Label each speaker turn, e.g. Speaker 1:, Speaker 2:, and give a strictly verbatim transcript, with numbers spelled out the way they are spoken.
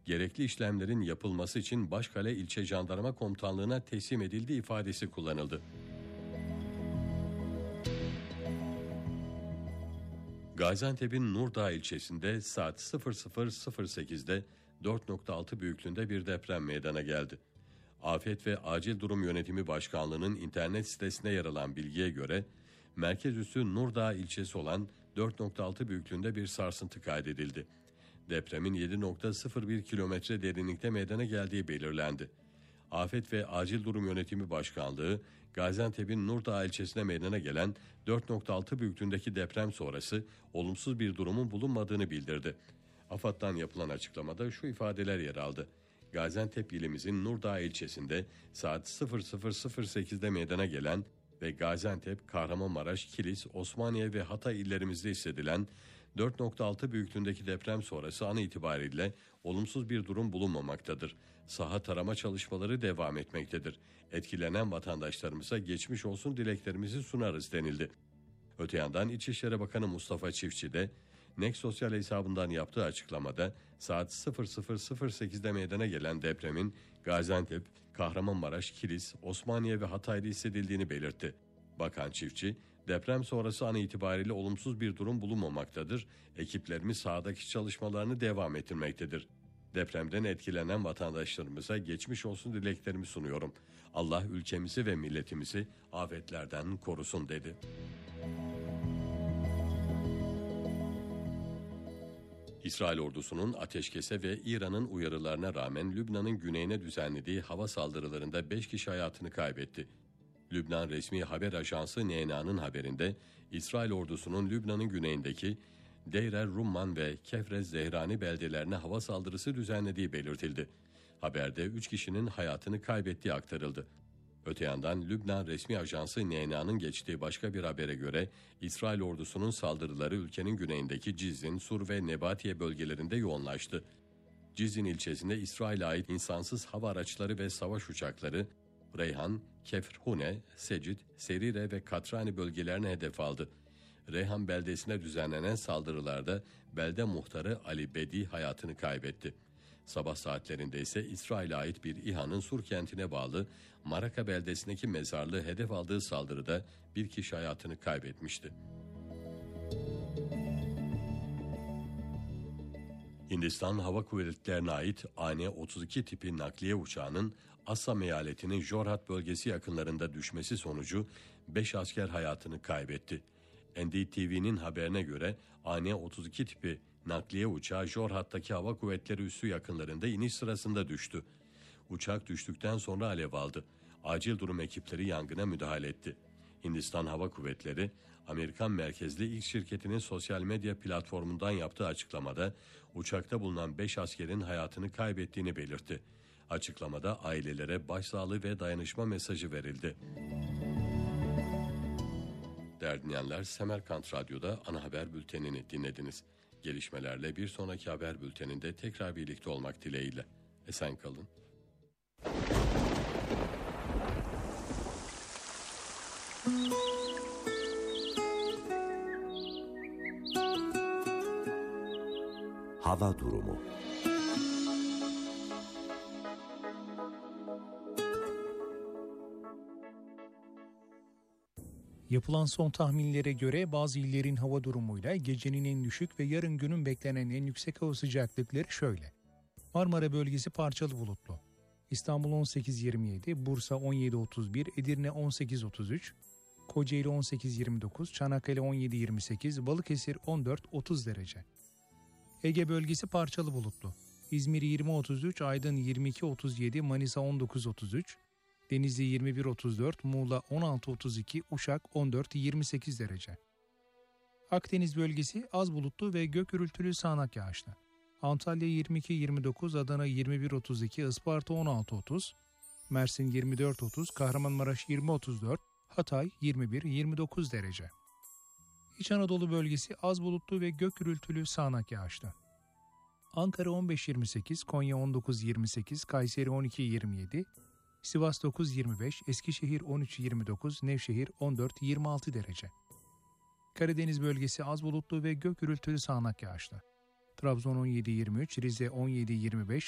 Speaker 1: gerekli işlemlerin yapılması için Başkale İlçe Jandarma Komutanlığı'na teslim edildiği ifadesi kullanıldı. Gaziantep'in Nurdağ ilçesinde saat sıfır sıfır sıfır sekizde dört nokta altı büyüklüğünde bir deprem meydana geldi. Afet ve Acil Durum Yönetimi Başkanlığı'nın internet sitesinde yer alan bilgiye göre, merkez üssü Nurdağ ilçesi olan dört nokta altı büyüklüğünde bir sarsıntı kaydedildi. Depremin yedi nokta sıfır bir kilometre derinlikte meydana geldiği belirlendi. Afet ve Acil Durum Yönetimi Başkanlığı, Gaziantep'in Nurdağ ilçesine meydana gelen dört nokta altı büyüklüğündeki deprem sonrası olumsuz bir durumun bulunmadığını bildirdi. AFAD'dan yapılan açıklamada şu ifadeler yer aldı. Gaziantep ilimizin Nurdağ ilçesinde saat sıfır sıfır sıfır sekizde meydana gelen ve Gaziantep, Kahramanmaraş, Kilis, Osmaniye ve Hatay illerimizde hissedilen dört nokta altı büyüklüğündeki deprem sonrası an itibariyle olumsuz bir durum bulunmamaktadır. Saha tarama çalışmaları devam etmektedir. Etkilenen vatandaşlarımıza geçmiş olsun dileklerimizi sunarız denildi. Öte yandan İçişleri Bakanı Mustafa Çiftçi de N E K Sosyal hesabından yaptığı açıklamada saat sıfır sıfır sıfır sekizde meydana gelen depremin Gaziantep, Kahramanmaraş, Kilis, Osmaniye ve Hatay'da hissedildiğini belirtti. Bakan Çiftçi, deprem sonrası an itibariyle olumsuz bir durum bulunmamaktadır. Ekiplerimiz sahadaki çalışmalarını devam ettirmektedir. Depremden etkilenen vatandaşlarımıza geçmiş olsun dileklerimi sunuyorum. Allah ülkemizi ve milletimizi afetlerden korusun dedi. İsrail ordusunun ateşkese ve İran'ın uyarılarına rağmen Lübnan'ın güneyine düzenlediği hava saldırılarında beş kişi hayatını kaybetti. Lübnan resmi haber ajansı N N A'nın haberinde İsrail ordusunun Lübnan'ın güneyindeki Deir el-Rumman ve Kefrez Zehrani beldelerine hava saldırısı düzenlediği belirtildi. Haberde üç kişinin hayatını kaybettiği aktarıldı. Öte yandan Lübnan resmi ajansı N N A'nın geçtiği başka bir habere göre İsrail ordusunun saldırıları ülkenin güneyindeki Cizin, Sur ve Nebatiye bölgelerinde yoğunlaştı. Cizin ilçesinde İsrail'e ait insansız hava araçları ve savaş uçakları Reyhan, Kefrhune, Secid, Serire ve Katrani bölgelerine hedef aldı. Reyhan beldesine düzenlenen saldırılarda belde muhtarı Ali Bedi hayatını kaybetti. Sabah saatlerinde ise İsrail'e ait bir İHA'nın Sur kentine bağlı Maraka beldesindeki mezarlığı hedef aldığı saldırıda bir kişi hayatını kaybetmişti. Hindistan Hava Kuvvetleri'ne ait A N otuz iki tipi nakliye uçağının Assam eyaletinin Jorhat bölgesi yakınlarında düşmesi sonucu beş asker hayatını kaybetti. N D T V'nin haberine göre A N otuz iki tipi nakliye uçağı Jorhat'taki Hava Kuvvetleri üssü yakınlarında iniş sırasında düştü. Uçak düştükten sonra alev aldı. Acil durum ekipleri yangına müdahale etti. Hindistan Hava Kuvvetleri, Amerikan merkezli X şirketinin sosyal medya platformundan yaptığı açıklamada uçakta bulunan beş askerin hayatını kaybettiğini belirtti. Açıklamada ailelere başsağlığı ve dayanışma mesajı verildi. Değerli dinleyenler, Semerkant Radyo'da ana haber bültenini dinlediniz. Gelişmelerle bir sonraki haber bülteninde tekrar birlikte olmak dileğiyle. Esen kalın.
Speaker 2: Hava durumu.
Speaker 3: Yapılan son tahminlere göre bazı illerin hava durumuyla gecenin en düşük ve yarın günün beklenen en yüksek hava sıcaklıkları şöyle. Marmara bölgesi parçalı bulutlu. İstanbul on sekiz yirmi yedi, Bursa on yedi otuz bir, Edirne on sekiz otuz üç, Kocaeli on sekiz yirmi dokuz, Çanakkale on yedi yirmi sekiz, Balıkesir on dört otuz derece. Ege bölgesi parçalı bulutlu. İzmir yirmi otuz üç, Aydın yirmi iki otuz yedi, Manisa on dokuz otuz üç, Denizli yirmi bir otuz dört, Muğla on altı otuz iki, Uşak on dört yirmi sekiz derece. Akdeniz bölgesi az bulutlu ve gök gürültülü sağanak yağışlı. Antalya yirmi iki yirmi dokuz, Adana yirmi bir otuz iki, Isparta on altı otuz, Mersin yirmi dört otuz, Kahramanmaraş yirmi otuz dört, Hatay yirmi bir yirmi dokuz derece. İç Anadolu bölgesi az bulutlu ve gök gürültülü sağanak yağışlı. Ankara on beş yirmi sekiz, Konya on dokuz yirmi sekiz, Kayseri on iki yirmi yedi, Sivas dokuz yirmi beş, Eskişehir on üç yirmi dokuz, Nevşehir on dört yirmi altı derece. Karadeniz bölgesi az bulutlu ve gök gürültülü sağanak yağışlı. Trabzon on yedi yirmi üç, Rize on yedi yirmi beş,